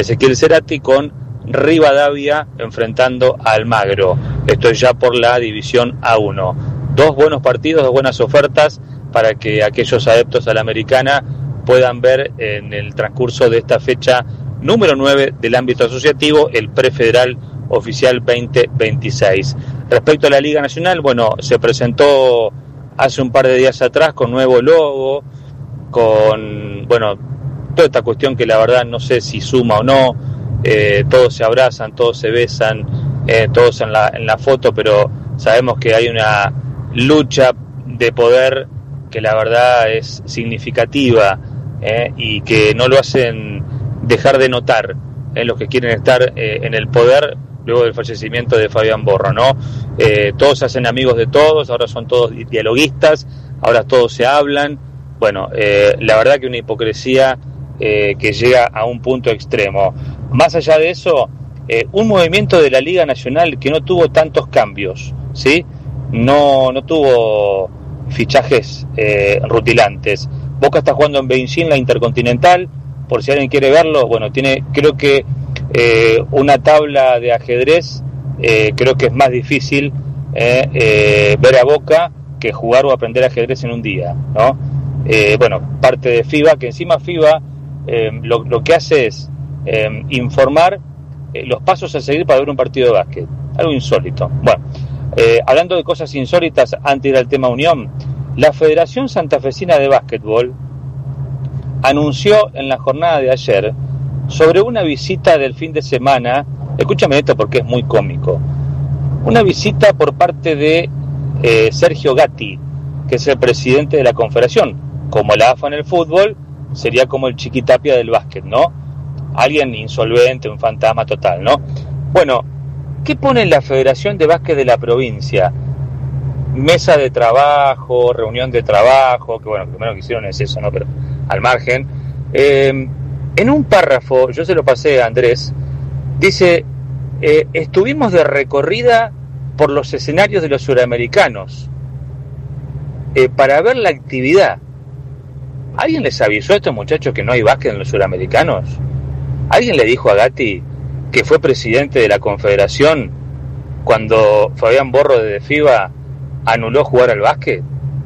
Ezequiel Cerati con Rivadavia enfrentando a Almagro. Esto es ya por la división A1. 2 buenos partidos, 2 buenas ofertas para que aquellos adeptos a la americana puedan ver en el transcurso de esta fecha número 9 del ámbito asociativo, el prefederal oficial 2026. Respecto a la Liga Nacional, bueno, se presentó hace un par de días atrás con nuevo logo, con, bueno, toda esta cuestión que la verdad no sé si suma o no, todos se abrazan, todos se besan, todos en la foto, pero sabemos que hay una lucha de poder que la verdad es significativa, y que no lo hacen dejar de notar los que quieren estar en el poder luego del fallecimiento de Fabián Borro, ¿no? Todos se hacen amigos de todos, ahora son todos dialoguistas, ahora todos se hablan. Bueno, la verdad que una hipocresía que llega a un punto extremo. Más allá de eso, un movimiento de la Liga Nacional que no tuvo tantos cambios, ¿sí? No tuvo fichajes rutilantes. Boca está jugando en Beijing la Intercontinental, por si alguien quiere verlo. Bueno, tiene, creo que una tabla de ajedrez, creo que es más difícil ver a Boca que jugar o aprender ajedrez en un día, ¿no? Bueno, parte de FIBA, que encima FIBA lo que hace es informar los pasos a seguir para ver un partido de básquet, algo insólito. Bueno, hablando de cosas insólitas, antes de ir al tema Unión, la Federación Santafesina de Básquetbol anunció en la jornada de ayer sobre una visita del fin de semana. Escúchame esto porque es muy cómico. Una visita por parte de Sergio Gatti, que es el presidente de la Confederación. Como la AFA en el fútbol, sería como el Chiquitapia del básquet, ¿no? Alguien insolvente, un fantasma total, ¿no? Bueno, ¿qué pone la Federación de Básquet de la provincia? Mesa de trabajo, reunión de trabajo, que bueno, primero que hicieron es eso, ¿no? Pero al margen. En un párrafo, yo se lo pasé a Andrés, dice, estuvimos de recorrida por los escenarios de los suramericanos para ver la actividad. ¿Alguien les avisó a estos muchachos que no hay básquet en los suramericanos? ¿Alguien le dijo a Gatti, que fue presidente de la Confederación, cuando Fabián Borro de FIBA anuló jugar al básquet?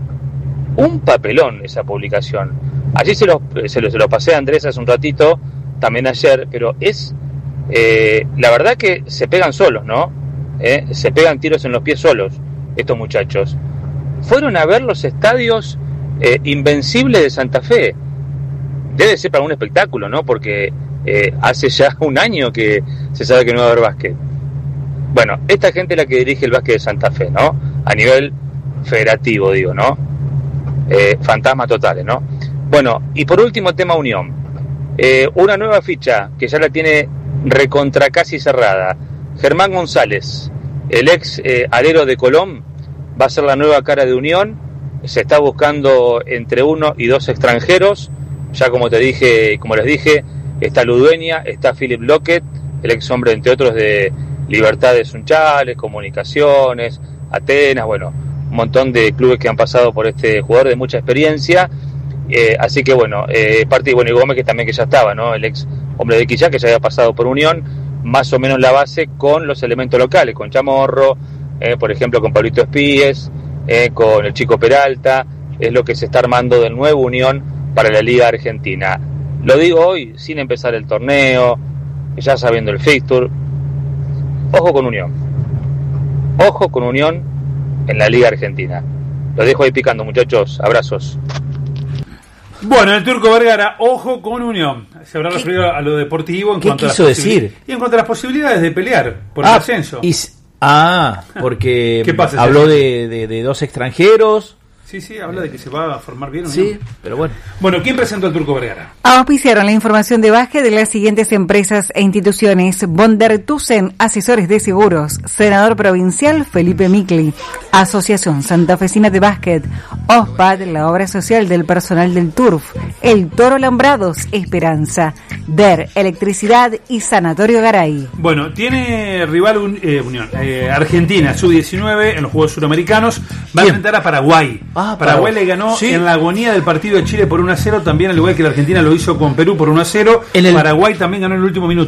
Un papelón esa publicación. Allí se lo pasé a Andrés hace un ratito, también ayer, pero es la verdad que se pegan solos, ¿no? Se pegan tiros en los pies solos estos muchachos. Fueron a ver los estadios Invencibles de Santa Fe. Debe ser para un espectáculo, ¿no? Porque hace ya un año que se sabe que no va a haber básquet. Bueno, esta gente es la que dirige el básquet de Santa Fe, ¿no? A nivel federativo, digo, ¿no? Fantasmas totales, ¿no? Bueno, y por último, tema Unión. Una nueva ficha que ya la tiene recontra casi cerrada. Germán González, el ex alero de Colón, va a ser la nueva cara de Unión. Se está buscando entre 1 y 2 extranjeros. Ya como les dije, está Ludueña, está Philip Lockett, el ex hombre, entre otros, de Libertad de Sunchales, Comunicaciones, Atenas, bueno, un montón de clubes que han pasado por este jugador de mucha experiencia. Así que bueno, parte, bueno, y Gómez, que también que ya estaba, ¿no? El ex hombre de Quillá, que ya había pasado por Unión, más o menos la base con los elementos locales, con Chamorro, por ejemplo, con Pablito Espíes, con el Chico Peralta. Es lo que se está armando del nuevo Unión para la Liga Argentina. Lo digo hoy, sin empezar el torneo, ya sabiendo el fixture. Ojo con Unión. Ojo con Unión en la Liga Argentina. Lo dejo ahí picando, muchachos. Abrazos. Bueno, el Turco Vergara, ojo con Unión. Se habrá referido a lo deportivo en cuanto a las decir? Y en cuanto a las posibilidades de pelear por el ascenso. Porque ¿qué pasa, habló de 2 extranjeros. Sí, habla de que se va a formar bien. Sí, pero bueno. Bueno, ¿quién presentó al Turco Vergara? Auspiciaron la información de básquet de las siguientes empresas e instituciones: Bonder Thyssen, asesores de seguros; Senador Provincial Felipe Micli; Asociación Santafesina de Básquet; OSPAD, la obra social del personal del TURF; El Toro Alambrados, Esperanza; DER, Electricidad y Sanatorio Garay. Bueno, tiene rival Unión. Argentina, sub-19 en los Juegos Suramericanos. Va a enfrentar a Paraguay. Paraguay le ganó en la agonía del partido de Chile por 1-0, también al igual que la Argentina lo hizo con Perú por 1-0. Paraguay también ganó en el último minuto.